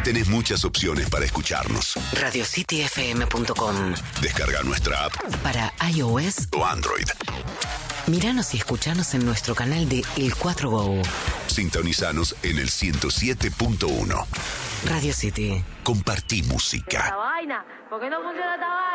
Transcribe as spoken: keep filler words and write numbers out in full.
Tenés muchas opciones para escucharnos. radio city f m punto com. Descarga nuestra app para iOS o Android. Míranos y escuchanos en nuestro canal de El cuatro Go. Sintonizanos en el ciento siete punto uno. Radio City. Compartí música. Esta vaina, ¿por qué no funciona esta vaina?